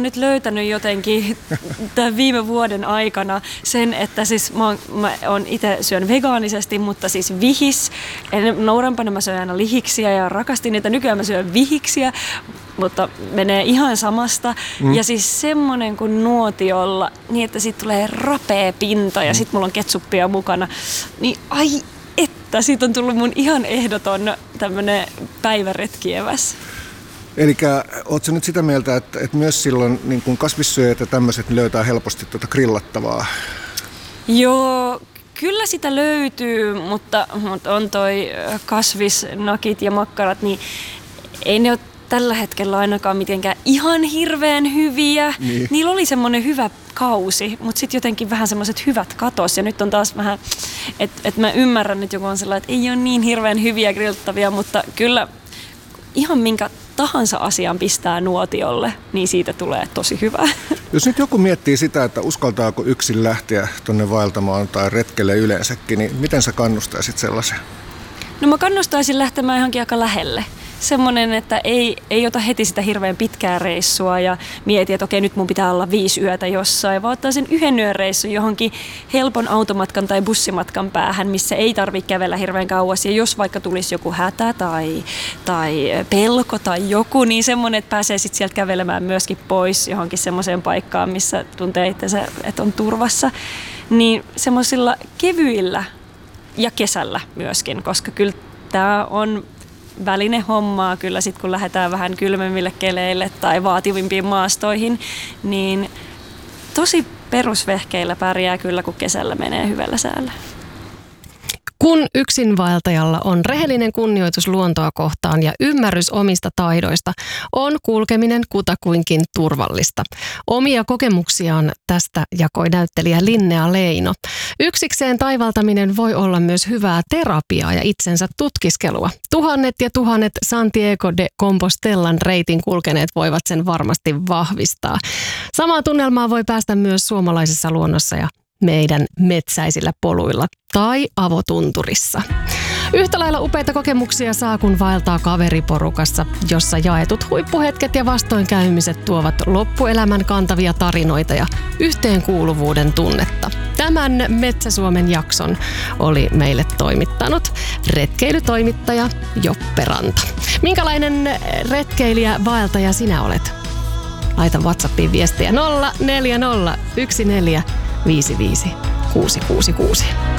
nyt löytänyt jotenkin tämän viime vuoden aikana sen, että siis mä oon itse syön vegaanisesti, mutta siis vihis. Nuorempana mä söin aina lihiksiä ja rakastin niitä. Nykyään mä syön vihiksiä, mutta menee ihan samasta. Ja siis semmonen kuin nuotiolla, niin että siitä tulee rapea pinta ja sit mulla on ketsuppia mukana. Niin ai että, siitä on tullut mun ihan ehdoton tämmönen päiväretkieväs. Elikkä ootko nyt sitä mieltä, että myös silloin niin kun kasvissyöjät ja tämmöiset löytää helposti tuota grillattavaa? Joo, kyllä sitä löytyy, mutta on toi kasvisnakit ja makkarat, niin ei ne ole tällä hetkellä ainakaan mitenkään ihan hirveän hyviä. Niin. Niillä oli semmoinen hyvä kausi, mutta sitten jotenkin vähän semmoiset hyvät katos. Ja nyt on taas vähän, että mä ymmärrän, että joku on sellainen, että ei ole niin hirveän hyviä grillattavia, mutta kyllä ihan minkä tahansa asian pistää nuotiolle, niin siitä tulee tosi hyvää. Jos nyt joku miettii sitä, että uskaltaako yksin lähteä tuonne vaeltamaan tai retkelle yleensäkin, niin miten sä kannustaisit sellaisen? No mä kannustaisin lähtemään johonkin aika lähelle. Semmoinen, että ei ota heti sitä hirveän pitkää reissua ja mieti, että okei, nyt mun pitää olla 5 yötä jossain, vaan ottaa sen 1 yön reissun johonkin helpon automatkan tai bussimatkan päähän, missä ei tarvitse kävellä hirveän kauas. Ja jos vaikka tulisi joku hätä tai pelko tai joku, niin semmoinen, että pääsee sitten sieltä kävelemään myöskin pois johonkin semmoiseen paikkaan, missä tuntee itsensä, että on turvassa. Niin semmoisilla kevyillä ja kesällä myöskin, koska kyllä tämä on väline hommaa kyllä sit kun lähdetään vähän kylmemmille keleille tai vaativimpiin maastoihin, niin tosi perusvehkeillä pärjää kyllä, kun kesällä menee hyvällä säällä. Kun yksinvaeltajalla on rehellinen kunnioitus luontoa kohtaan ja ymmärrys omista taidoista, on kulkeminen kutakuinkin turvallista. Omia kokemuksiaan tästä jakoi näyttelijä Linnea Leino. Yksikseen taivaltaminen voi olla myös hyvää terapiaa ja itsensä tutkiskelua. Tuhannet ja tuhannet Santiago de Compostellan reitin kulkeneet voivat sen varmasti vahvistaa. Samaa tunnelmaa voi päästä myös suomalaisessa luonnossa ja meidän metsäisillä poluilla tai avotunturissa. Yhtä lailla upeita kokemuksia saa, kun vaeltaa kaveriporukassa, jossa jaetut huippuhetket ja vastoinkäymiset tuovat loppuelämän kantavia tarinoita ja yhteenkuuluvuuden tunnetta. Tämän Metsä-Suomen jakson oli meille toimittanut retkeilytoimittaja Joppe Ranta. Minkälainen retkeilijä vaeltaja sinä olet? Laita WhatsAppiin viestiä 040 14 55 666.